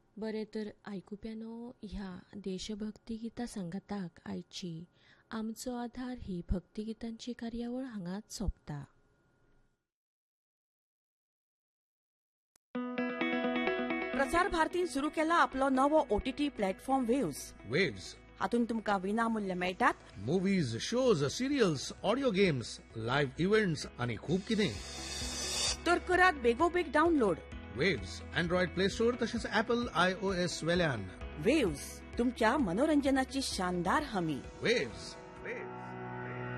बरें तर आयकुप्यानो, ह्या देशभक्ती गितां संगताक आयची आमचो आधार ही भक्तिगितांची कार्यावळ हांगाच सोंपता. प्रसार भारतीन सुरू केला आपलो नवो OTT प्लॅटफॉर्म वेव्स. हातून तुमकां विनामूल्य मेळटात movies, shows, serials, audio games, live events आणि खूप कितें. तर करात बेगोबेग download. Waves Android play store तसेच ऍपल iOS वेल्यान. वेव्स तुमच्या मनोरंजनाची शानदार हमी. वेव्स.